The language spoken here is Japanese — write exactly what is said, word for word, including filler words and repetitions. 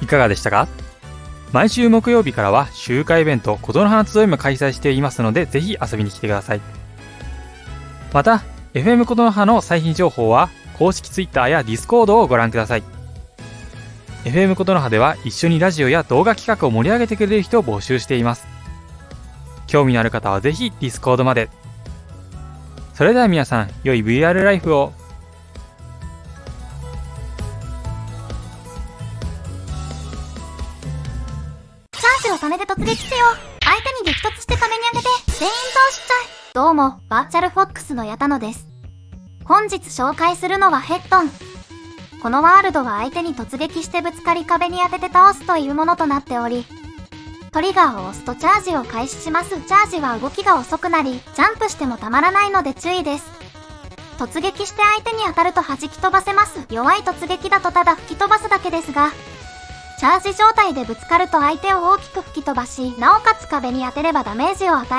いかがでしたか？毎週木曜日からは集会イベント琴の花集いも開催していますので、ぜひ遊びに来てください。また エフエム 琴の葉の最新情報は公式 Twitter や Discord をご覧ください。 エフエム 琴の葉では一緒にラジオや動画企画を盛り上げてくれる人を募集しています。興味のある方はぜひ Discord まで。それでは皆さん、良い ブイアール ライフを。 チャージを貯めて突撃せよ。相手に激突して壁に当てて全員倒しちゃえ。どうも、バーチャルフォックスの矢田野です。本日紹介するのはヘッドン。このワールドは相手に突撃してぶつかり壁に当てて倒すというものとなっており、トリガーを押すとチャージを開始します。チャージは動きが遅くなり、ジャンプしてもたまらないので注意です。突撃して相手に当たると弾き飛ばせます。弱い突撃だとただ吹き飛ばすだけですが、チャージ状態でぶつかると相手を大きく吹き飛ばし、なおかつ壁に当てればダメージを与え